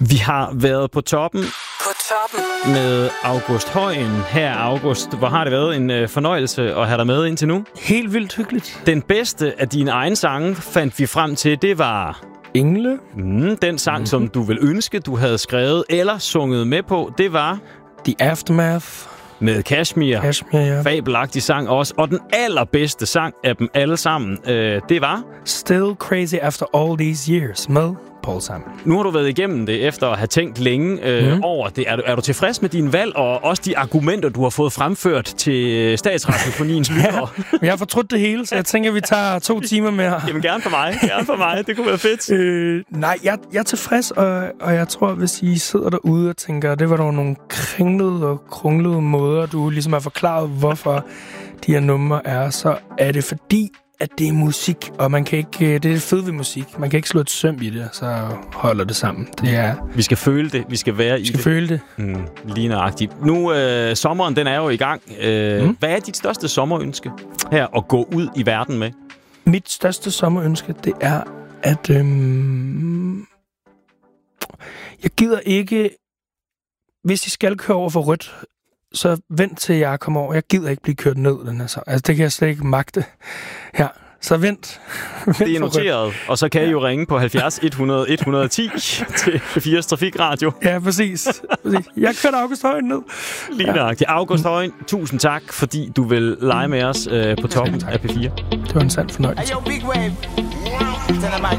Vi har været på toppen med August Højen. Her, August, hvor har det været en fornøjelse at have dig med indtil nu? Helt vildt hyggeligt. Den bedste af dine egne sange fandt vi frem til, det var... Engle. Den sang, som du vil ønske, du havde skrevet eller sunget med på, det var... The Aftermath. Med Kashmir. Kashmir, ja. Fabelagtig sang også. Og den allerbedste sang af dem alle sammen, det var... Still Crazy After All These Years med Paul Simon. Nu har du været igennem det, efter at have tænkt længe over det. Er du tilfreds med din valg, og også de argumenter, du har fået fremført til Statsradiofoniens lyttere? Ja, jeg har fortrudt det hele, så jeg tænker, vi tager 2 timer mere. Jamen, gerne for mig. Gerne for mig. Det kunne være fedt. Nej, jeg er tilfreds, og jeg tror, hvis I sidder derude og tænker, det var dog nogle kringlede og krunglede måder, du ligesom har forklaret, hvorfor de her numre er, så er det fordi, at det er musik, og man kan ikke, det er det fede ved musik. Man kan ikke slå et søm i det, så holder det sammen. Det er... Vi skal føle det. Vi skal være i det. Vi skal føle det. Lige nøjagtigt. Nu, sommeren, den er jo i gang. Hvad er dit største sommerønske her at gå ud i verden med? Mit største sommerønske, det er, at jeg gider ikke, hvis I skal køre over for rødt, så vent til jeg kommer over. Jeg gider ikke blive kørt ned, den her så. Altså, det kan jeg slet ikke magte. Ja, så vent. Det er noteret, og så kan I jo ringe på 70 100 110 til 4's Trafikradio. Ja, præcis. Jeg kører August Højen ned. Lige nøjagtigt. August Højen, tusind tak, fordi du vil lege med os på toppen af P4. Det var en sand fornøjelse.